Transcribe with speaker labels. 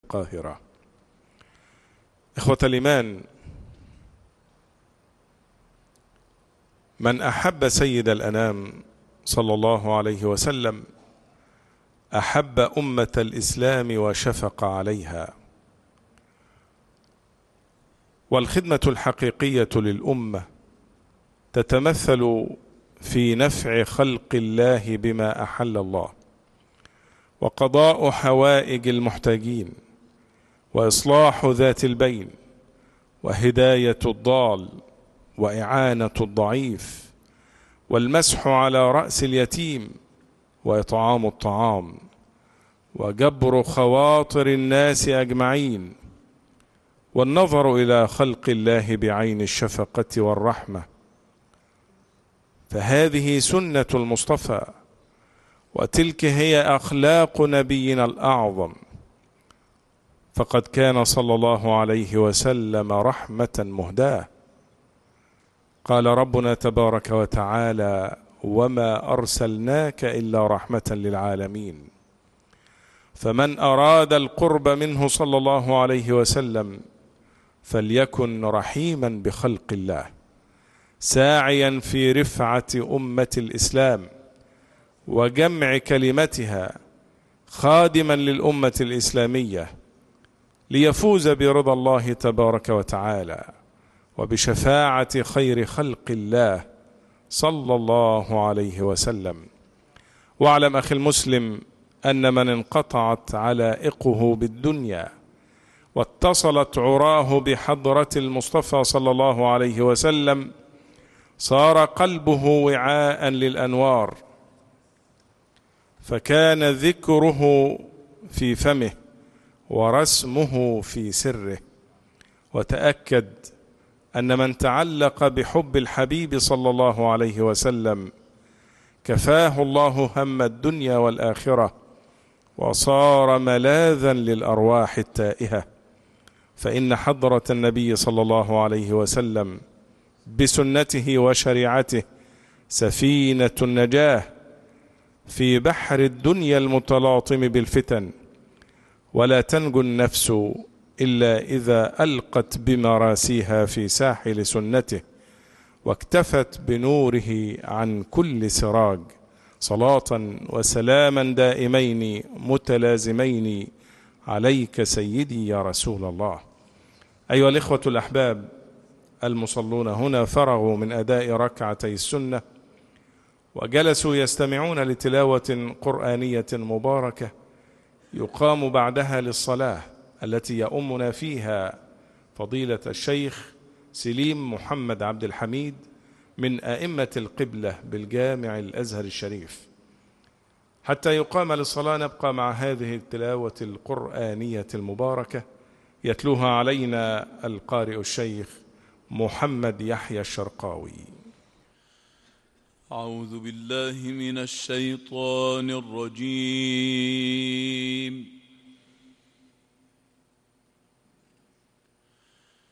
Speaker 1: القاهرة. إخوة الإيمان، من أحب سيد الأنام صلى الله عليه وسلم أحب أمة الإسلام وشفق عليها. والخدمة الحقيقية للأمة تتمثل في نفع خلق الله بما أحل الله، وقضاء حوائج المحتاجين، وإصلاح ذات البين، وهداية الضال، وإعانة الضعيف، والمسح على رأس اليتيم، وإطعام الطعام، وجبر خواطر الناس أجمعين، والنظر إلى خلق الله بعين الشفقة والرحمة. فهذه سنة المصطفى، وتلك هي أخلاق نبينا الأعظم، فقد كان صلى الله عليه وسلم رحمة مهداة. قال ربنا تبارك وتعالى: وما أرسلناك إلا رحمة للعالمين. فمن أراد القرب منه صلى الله عليه وسلم فليكن رحيما بخلق الله، ساعيا في رفعة أمة الإسلام وجمع كلمتها، خادما للأمة الإسلامية ليفوز برضا الله تبارك وتعالى وبشفاعة خير خلق الله صلى الله عليه وسلم. واعلم أخي المسلم أن من انقطعت علائقه بالدنيا واتصلت عراه بحضرة المصطفى صلى الله عليه وسلم صار قلبه وعاء للأنوار، فكان ذكره في فمه ورسمه في سره. وتأكد أن من تعلق بحب الحبيب صلى الله عليه وسلم كفاه الله هم الدنيا والآخرة، وصار ملاذا للأرواح التائهة. فإن حضرة النبي صلى الله عليه وسلم بسنته وشريعته سفينة النجاة في بحر الدنيا المتلاطم بالفتن، ولا تنجو النفس إلا إذا ألقت بمراسيها في ساحل سنته واكتفت بنوره عن كل سراج. صلاة وسلاما دائمين متلازمين عليك سيدي يا رسول الله. أيها الإخوة الأحباب المصلون هنا فرغوا من أداء ركعتي السنة وجلسوا يستمعون لتلاوة قرآنية مباركة يقام بعدها للصلاة التي يؤمنا فيها فضيلة الشيخ سليم محمد عبد الحميد من أئمة القبلة بالجامع الأزهر الشريف. حتى يقام للصلاة نبقى مع هذه التلاوة القرآنية المباركة يتلوها علينا القارئ الشيخ محمد يحيى الشرقاوي.
Speaker 2: أعوذ بالله من الشيطان الرجيم.